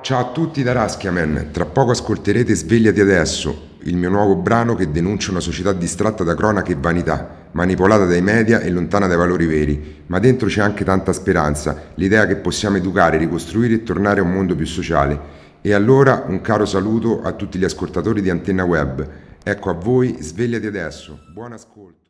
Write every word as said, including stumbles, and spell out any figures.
Ciao a tutti da Raskiaman, tra poco ascolterete Svegliati adesso, il mio nuovo brano che denuncia una società distratta da cronache e vanità, manipolata dai media e lontana dai valori veri, ma dentro c'è anche tanta speranza, l'idea che possiamo educare, ricostruire e tornare a un mondo più sociale. E allora un caro saluto a tutti gli ascoltatori di Antenna Web. Ecco a voi, Svegliati adesso, buon ascolto.